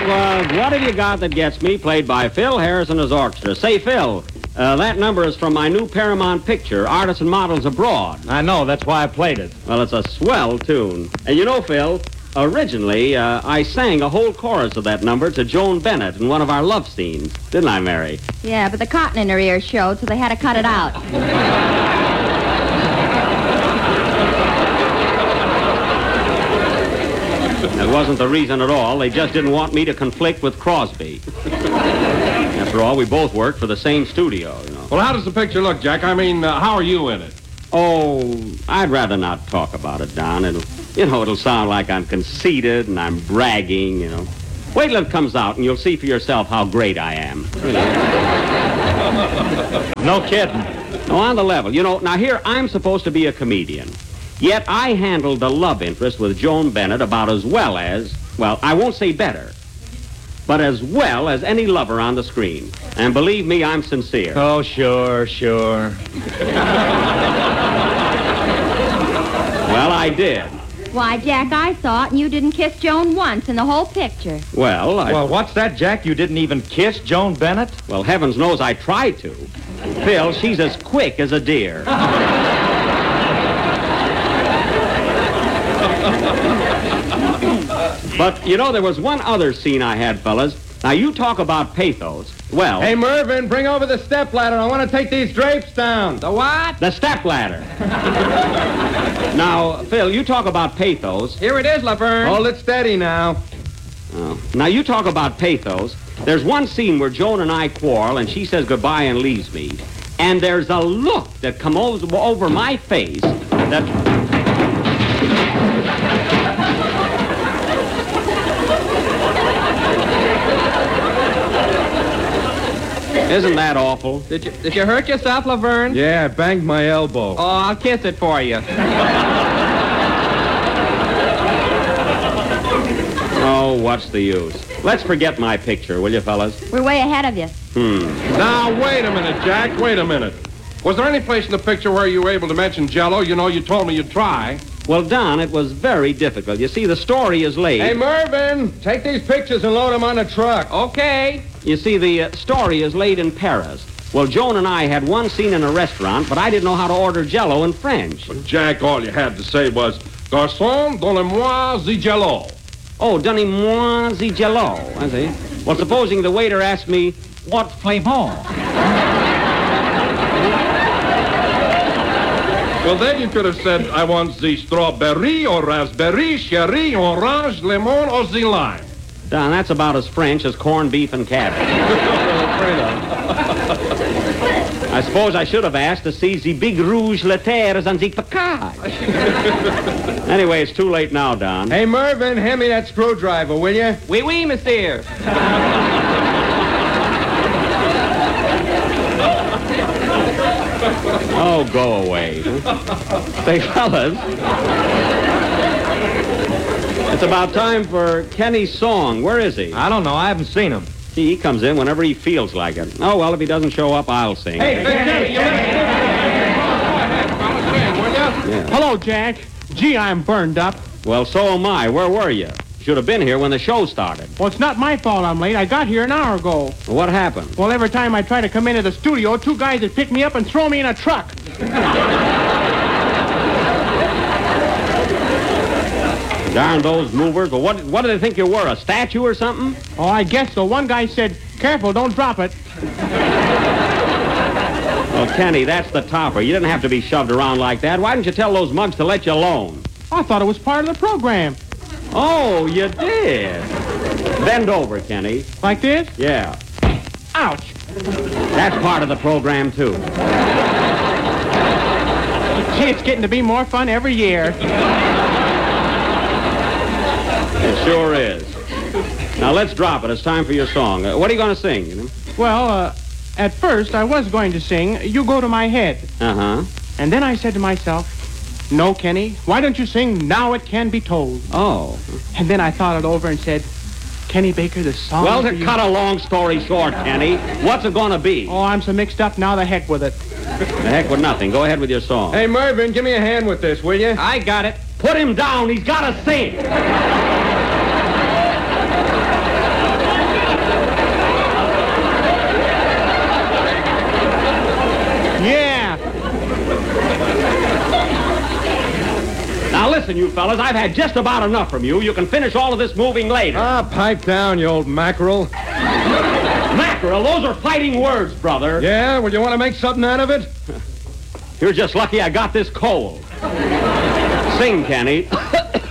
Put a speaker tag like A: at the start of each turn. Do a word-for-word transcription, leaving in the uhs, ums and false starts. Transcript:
A: uh, What Have You Got That Gets Me, played by Phil Harris and his orchestra. Say, Phil, uh, that number is from my new Paramount picture, Artists and Models Abroad.
B: I know, that's why I played it.
A: Well, it's a swell tune. And you know, Phil, originally, uh, I sang a whole chorus of that number to Joan Bennett in one of our love scenes. Didn't I, Mary?
C: Yeah, but the cotton in her ear showed, so they had to cut it out.
A: That wasn't the reason at all. They just didn't want me to conflict with Crosby. After all, we both worked for the same studio, you know.
D: Well, how does the picture look, Jack? I mean, uh, how are you in it?
A: Oh, I'd rather not talk about it, Don. It'll, you know, it'll sound like I'm conceited and I'm bragging, you know. Wait till it comes out and you'll see for yourself how great I am.
B: No kidding.
A: No, on the level. You know, now here I'm supposed to be a comedian. Yet I handled the love interest with Joan Bennett about as well as, well, I won't say better, but as well as any lover on the screen. And believe me, I'm sincere.
B: Oh, sure, sure.
A: Well, I did.
C: Why, Jack, I saw it, and you didn't kiss Joan once in the whole picture.
A: Well, I...
B: Well, what's that, Jack? You didn't even kiss Joan Bennett?
A: Well, heavens knows I tried to. Phil, she's as quick as a deer. But, you know, there was one other scene I had, fellas. Now, you talk about pathos. Well...
E: Hey, Mervyn, bring over the stepladder. I want to take these drapes down.
A: The what? The stepladder. Now, Phil, you talk about pathos.
E: Here it is, Laverne. Hold it steady now.
A: Oh. Now, you talk about pathos. There's one scene where Joan and I quarrel, and she says goodbye and leaves me. And there's a look that comes over my face that... Isn't that awful?
E: Did you, did you hurt yourself, Laverne? Yeah, I banged my elbow.
F: Oh, I'll kiss it for you.
A: Oh, what's the use? Let's forget my picture, will you, fellas?
C: We're way ahead of you.
A: Hmm.
D: Now, wait a minute, Jack. Wait a minute. Was there any place in the picture where you were able to mention Jell-O? You know, you told me you'd try.
A: Well, Don, it was very difficult. You see, the story is laid...
E: Hey, Mervyn, take these pictures and load them on the truck.
F: Okay.
A: You see, the uh, story is laid in Paris. Well, Joan and I had one scene in a restaurant, but I didn't know how to order Jell-O in French.
D: But, Jack, all you had to say was, Garçon, donnez-moi the Jell-O.
A: Oh, donnez-moi the Jell-O. I see. Well, supposing the waiter asked me, what flavor?
D: Well, then you could have said, I want the strawberry or raspberry, cherry, orange, lemon, or the lime.
A: Don, that's about as French as corned beef and cabbage. I suppose I should have asked to see the big rouge letters and the placard. Anyway, it's too late now, Don.
E: Hey, Mervyn, hand me that screwdriver, will you?
F: Oui, oui, monsieur.
A: Oh, go away. Say, fellas, it's about time for Kenny's song. Where is he?
B: I don't know. I haven't seen him.
A: He, he comes in whenever he feels like it. Oh, well, if he doesn't show up, I'll sing.
E: Hey, Kenny, you
A: Yeah.
G: Hello, Jack. Gee, I'm burned up.
A: Well, so am I. Where were you? Should have been here when the show started.
G: Well, it's not my fault I'm late. I got here an hour ago.
A: What happened?
G: Well, every time I try to come into the studio, two guys would pick me up and throw me in a truck.
A: Darn those movers. Well, what, what do they think you were, a statue or something?
G: Oh, I guess so. One guy said, careful, don't drop it.
A: Well, Kenny, that's the topper. You didn't have to be shoved around like that. Why didn't you tell those mugs to let you alone?
G: I thought it was part of the program.
A: Oh, you did. Bend over, Kenny.
G: Like this?
A: Yeah.
G: Ouch.
A: That's part of the program, too.
G: Gee, it's getting to be more fun every year.
A: It sure is. Now, let's drop it. It's time for your song. Uh, what are you going to sing? You know?
G: Well, uh, at first I was going to sing You Go to My Head.
A: Uh-huh.
G: And then I said to myself, no, Kenny, why don't you sing Now It Can Be Told?
A: Oh.
G: And then I thought it over and said, Kenny Baker, the song
A: Well,
G: for
A: to
G: you...
A: cut a long story short, Kenny, what's it going to be?
G: Oh, I'm so mixed up now, the heck with it.
A: The heck with nothing. Go ahead with your song.
E: Hey, Mervyn, give me a hand with this, will you?
F: I got it.
A: Put him down. He's got to sing. listen, you fellas, I've had just about enough from you. You can finish all of this moving later.
E: Ah, pipe down, you old mackerel.
A: Mackerel, those are fighting words, brother.
E: Yeah, well, you want to make something out of it?
A: You're just lucky I got this cold. Sing, Kenny.